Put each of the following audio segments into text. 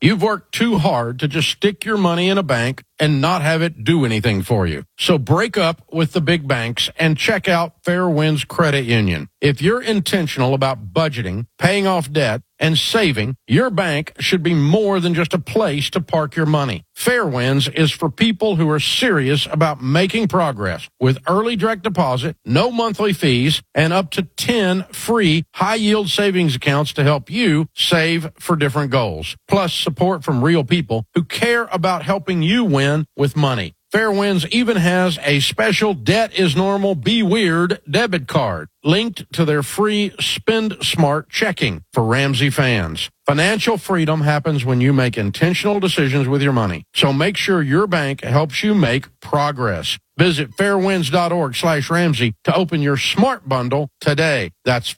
You've worked too hard to just stick your money in a bank and not have it do anything for you. So break up with the big banks and check out Fairwinds Credit Union. If you're intentional about budgeting, paying off debt, and saving, your bank should be more than just a place to park your money. Fairwinds is for people who are serious about making progress with early direct deposit, no monthly fees, and up to 10 free high-yield savings accounts to help you save for different goals. Plus support from real people who care about helping you win with money. Fairwinds even has a special Debt is Normal, Be Weird debit card linked to their free Spend Smart checking for Ramsey fans. Financial freedom happens when you make intentional decisions with your money. So make sure your bank helps you make progress. Visit fairwinds.org/Ramsey to open your smart bundle today. That's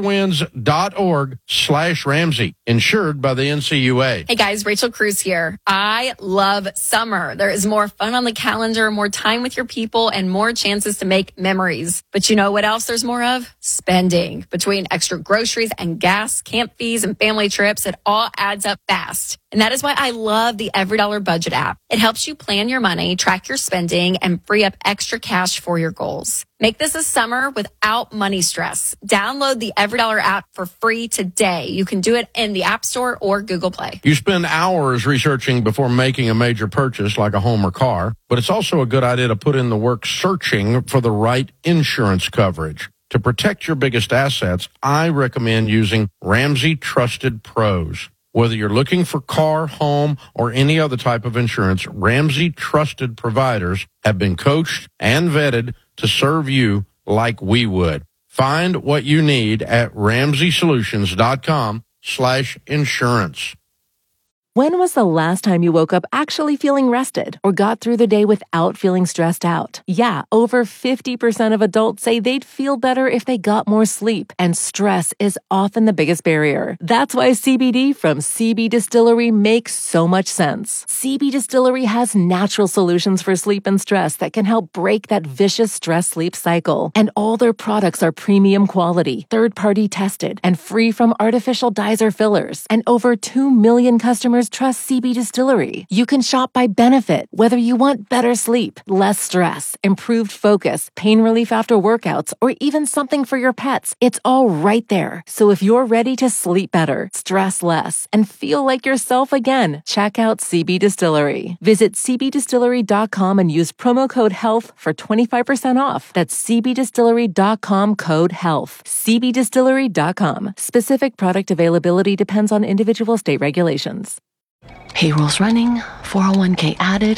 fairwinds.org/Ramsey. Insured by the NCUA. Hey guys, Rachel Cruz here. I love summer. There is more fun on the calendar, more time with your people, and more chances to make memories. But you know what else there's more of? Spending. Between extra groceries and gas, camp fees, and family trips, it all adds up fast. And that is why I love the EveryDollar Budget app. It helps you plan your money, track your spending, and free up extra cash for your goals. Make this a summer without money stress. Download the EveryDollar app for free today. You can do it in the App Store or Google Play. You spend hours researching before making a major purchase like a home or car, but it's also a good idea to put in the work searching for the right insurance coverage. To protect your biggest assets, I recommend using Ramsey Trusted Pros. Whether you're looking for car, home, or any other type of insurance, Ramsey Trusted providers have been coached and vetted to serve you like we would. Find what you need at RamseySolutions.com/insurance. When was the last time you woke up actually feeling rested or got through the day without feeling stressed out? Yeah, over 50% of adults say they'd feel better if they got more sleep, and stress is often the biggest barrier. That's why CBD from CB Distillery makes so much sense. CB Distillery has natural solutions for sleep and stress that can help break that vicious stress-sleep cycle. And all their products are premium quality, third-party tested, and free from artificial dyes or fillers. And over 2 million customers trust CB Distillery. You can shop by benefit, whether you want better sleep, less stress, improved focus, pain relief after workouts, or even something for your pets. It's all right there. So if you're ready to sleep better, stress less, and feel like yourself again, check out CB Distillery. Visit cbdistillery.com and use promo code HEALTH for 25% off. That's cbdistillery.com, code HEALTH. cbdistillery.com. Specific product availability depends on individual state regulations. Payroll's running, 401k added.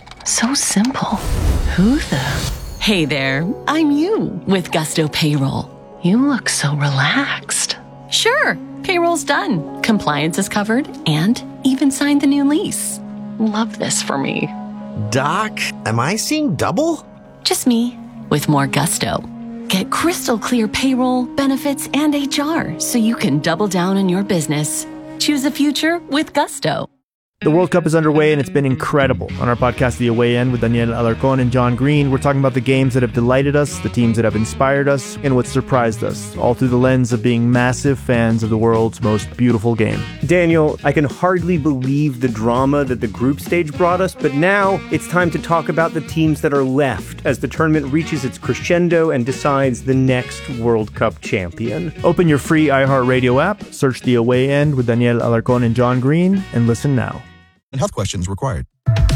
So simple. Who the? Hey there, I'm you with Gusto Payroll. You look so relaxed. Sure, payroll's done. Compliance is covered and even signed the new lease. Love this for me. Doc, am I seeing double? Just me with more gusto. Get crystal clear payroll, benefits, and HR so you can double down on your business. Choose the future with Gusto. The World Cup is underway, and it's been incredible. On our podcast, The Away End, with Daniel Alarcón and John Green, we're talking about the games that have delighted us, the teams that have inspired us, and what surprised us, all through the lens of being massive fans of the world's most beautiful game. Daniel, I can hardly believe the drama that the group stage brought us, but now it's time to talk about the teams that are left as the tournament reaches its crescendo and decides the next World Cup champion. Open your free iHeartRadio app, search The Away End with Daniel Alarcón and John Green, and listen now. And health questions required.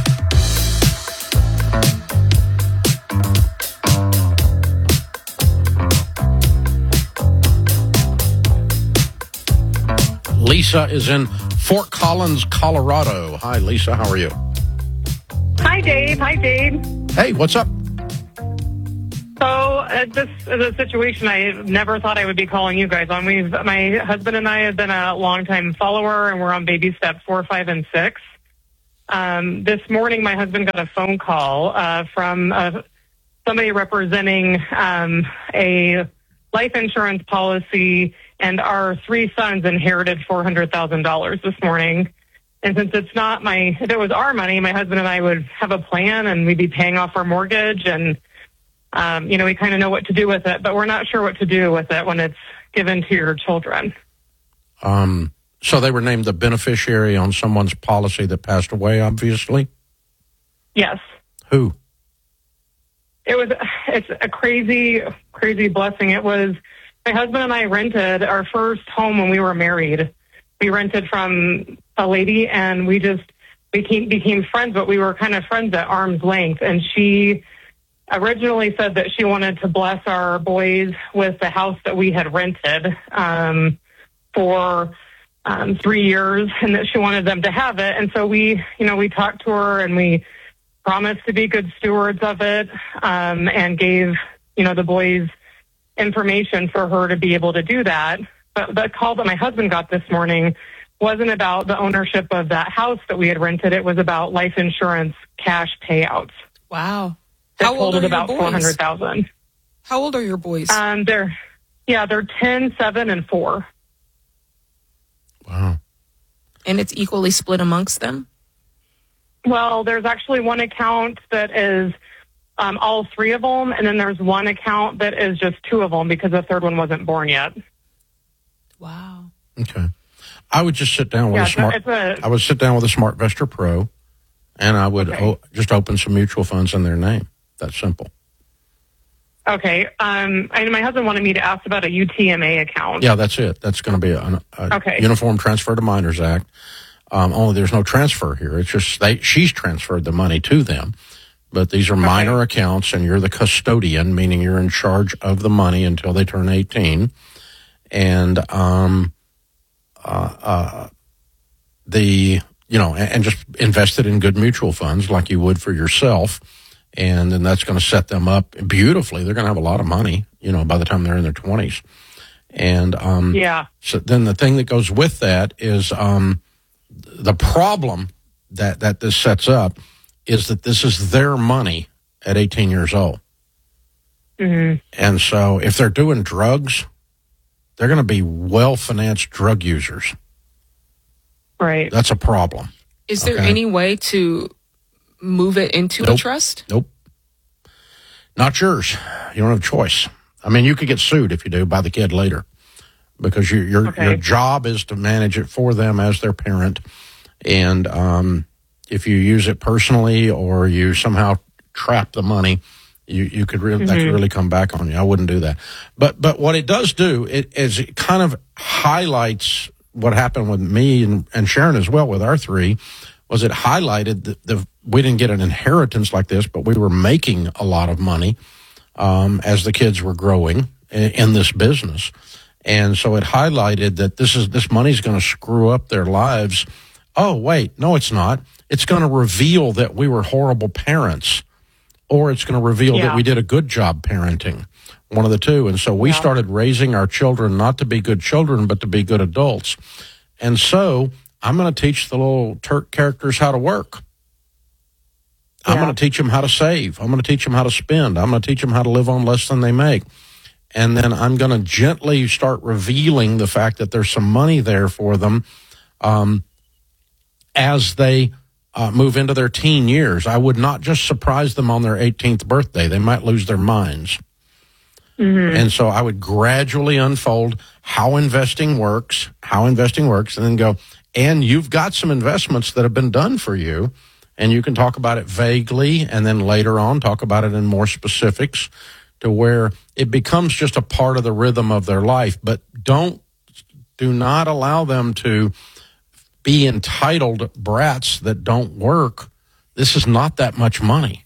Lisa is in Fort Collins, Colorado. Hi, Lisa. How are you? Hi, Dave. Hi, Dave. Hey, what's up? So this is a situation I never thought I would be calling you guys on. My husband and I have been a longtime follower, and we're on baby step 4, 5, and 6. This morning, my husband got a phone call from somebody representing a life insurance policy, and our 3 sons inherited $400,000 this morning. And since if it was our money, my husband and I would have a plan, and we'd be paying off our mortgage, and we kind of know what to do with it, but we're not sure what to do with it when it's given to your children. So they were named the beneficiary on someone's policy that passed away, obviously? Yes. Who? It's a crazy, crazy blessing. It was, my husband and I rented our first home when we were married. We rented from a lady, and we just became friends, but we were kind of friends at arm's length. And she originally said that she wanted to bless our boys with the house that we had rented for 3 years, and that she wanted them to have it. And so we talked to her, and we promised to be good stewards of it, and gave, the boys information for her to be able to do that. But the call that my husband got this morning wasn't about the ownership of that house that we had rented. It was about life insurance cash payouts. Wow. How old are about $400,000. How old are your boys? They're 10, 7, and 4. Wow. And it's equally split amongst them? Well, there's actually one account that is all 3 of them, and then there's one account that is just 2 of them because the third one wasn't born yet. Wow. Okay. I would just sit down with I would sit down with a SmartVestor Pro, and I would just open some mutual funds in their name. That's simple. Okay. And my husband wanted me to ask about a UTMA account. Yeah, that's it. That's going to be a Uniform Transfer to Minors Act. Only there's no transfer here. It's just she's transferred the money to them. But these are minor accounts, and you're the custodian, meaning you're in charge of the money until they turn 18. And and just invest it in good mutual funds like you would for yourself. And then that's going to set them up beautifully. They're going to have a lot of money, by the time they're in their 20s. And so then the thing that goes with that is the problem that this sets up is that this is their money at 18 years old. Mm-hmm. And so if they're doing drugs, they're going to be well-financed drug users. Right. That's a problem. Is there any way to move it into a trust? Nope. Not yours. You don't have a choice. I mean, you could get sued if you do by the kid later, because your job is to manage it for them as their parent. And if you use it personally or you somehow trap the money, you could really that could really come back on you. I wouldn't do that. But what it does do is it kind of highlights what happened with me and Sharon as well with our 3. Was it highlighted that we didn't get an inheritance like this, but we were making a lot of money as the kids were growing in this business. And so it highlighted that this money's going to screw up their lives. Oh, wait, no, it's not. It's going to reveal that we were horrible parents, or it's going to reveal that we did a good job parenting, one of the two. And so we started raising our children not to be good children, but to be good adults. And so I'm going to teach the little Turk characters how to work. I'm going to teach them how to save. I'm going to teach them how to spend. I'm going to teach them how to live on less than they make. And then I'm going to gently start revealing the fact that there's some money there for them as they move into their teen years. I would not just surprise them on their 18th birthday. They might lose their minds. Mm-hmm. And so I would gradually unfold how investing works, and then go, and you've got some investments that have been done for you, and you can talk about it vaguely, and then later on talk about it in more specifics to where it becomes just a part of the rhythm of their life. But do not allow them to be entitled brats that don't work. This is not that much money.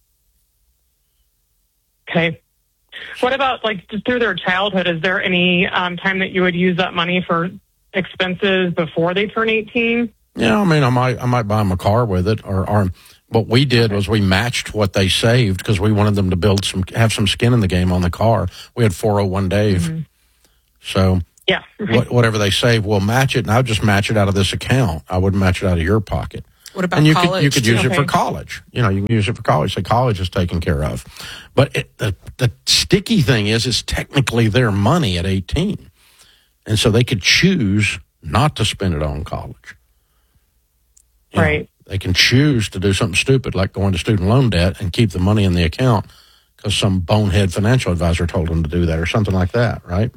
Okay. What about just through their childhood? Is there any time that you would use that money for expenses before they turn 18? Yeah, I mean, I might buy them a car with it, or what we did was we matched what they saved because we wanted them to have some skin in the game on the car. We had 401 Dave, so whatever they save, we'll match it, and I'll just match it out of this account. I wouldn't match it out of your pocket. What about college? You could use it for college. You can use it for college. So college is taken care of. But the sticky thing is, it's technically their money at 18. And so they could choose not to spend it on college. Right. They can choose to do something stupid like go into student loan debt and keep the money in the account because some bonehead financial advisor told them to do that or something like that, right?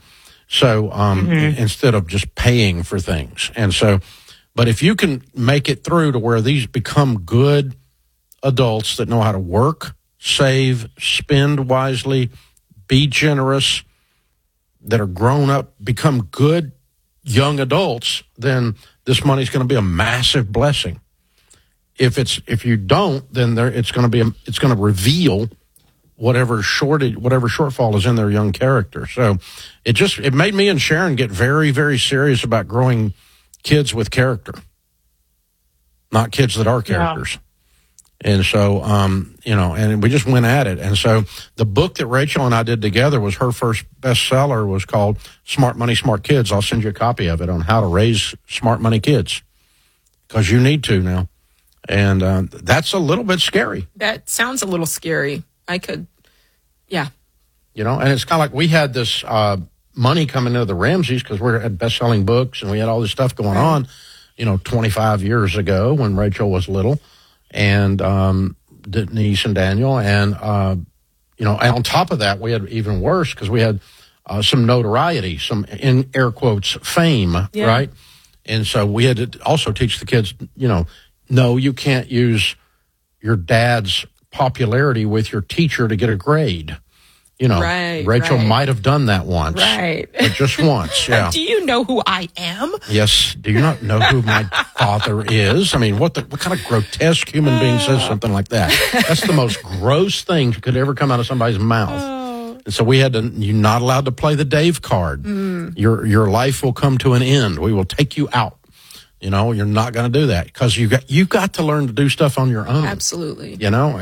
So instead of just paying for things. And so, but if you can make it through to where these become good adults that know how to work, save, spend wisely, be generous, that are grown up, become good young adults, then this money's going to be a massive blessing. If you don't, then it's going to reveal whatever shortfall is in their young character. So it made me and Sharon get very, very serious about growing kids with character, not kids that are characters. Yeah. And so, and we just went at it. And so the book that Rachel and I did together was her first bestseller, was called Smart Money, Smart Kids. I'll send you a copy of it on how to raise smart money kids, because you need to now. And that's a little bit scary. That sounds a little scary. Yeah. And it's kind of like we had this money coming into the Ramseys because we had best-selling books and we had all this stuff going on, 25 years ago when Rachel was little. And Denise and Daniel, and and on top of that, we had even worse because we had some notoriety, some in air quotes fame, right? And so we had to also teach the kids, no, you can't use your dad's popularity with your teacher to get a grade. Rachel might have done that once. Right. But just once, yeah. Do you know who I am? Yes. Do you not know who my father is? I mean, what kind of grotesque human being says something like that? That's the most gross thing that could ever come out of somebody's mouth. And so you're not allowed to play the Dave card. Your life will come to an end. We will take you out. You're not going to do that because you got to learn to do stuff on your own. Absolutely.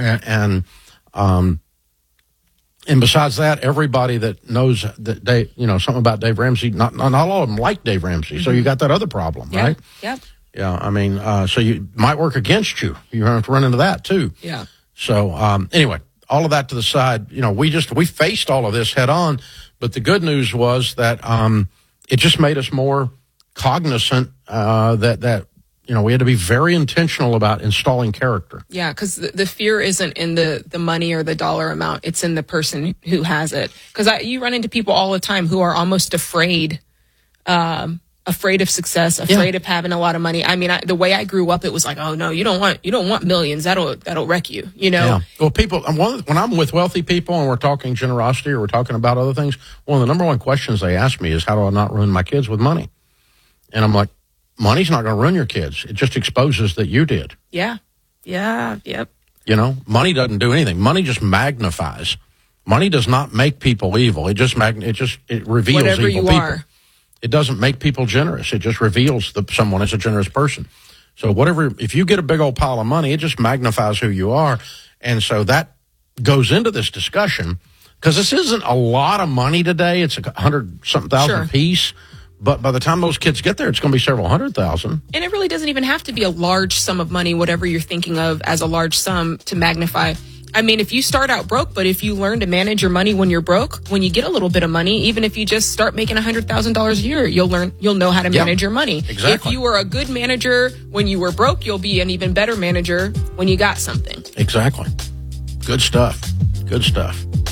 And besides that, everybody that knows that something about Dave Ramsey, not all of them like Dave Ramsey. So you got that other problem, right? Yep. Yeah. I mean, so you might work against you. You have to run into that too. Yeah. So, anyway, all of that to the side, we faced all of this head on, but the good news was that, it just made us more cognizant, that we had to be very intentional about installing character. Yeah, because the fear isn't in the money or the dollar amount. It's in the person who has it. Because you run into people all the time who are almost afraid of success, afraid of having a lot of money. I mean, the way I grew up, it was like, oh no, you don't want millions. That'll wreck you. Yeah. Well, people, when I'm with wealthy people and we're talking generosity or we're talking about other things, one of the number one questions they ask me is, how do I not ruin my kids with money? And I'm like, money's not going to ruin your kids. It just exposes that you did. Yeah. Yeah. Yep. Money doesn't do anything. Money just magnifies. Money does not make people evil. It reveals whatever evil you people. Are. It doesn't make people generous. It just reveals someone is a generous person. So if you get a big old pile of money, it just magnifies who you are. And so that goes into this discussion because this isn't a lot of money today. It's 100-something thousand a piece. But by the time those kids get there, it's going to be several $100,000. And it really doesn't even have to be a large sum of money, whatever you're thinking of as a large sum to magnify. I mean, if you start out broke, but if you learn to manage your money when you're broke, when you get a little bit of money, even if you just start making $100,000 a year, you'll know how to manage your money. Exactly. If you were a good manager when you were broke, you'll be an even better manager when you got something. Exactly. Good stuff. Good stuff.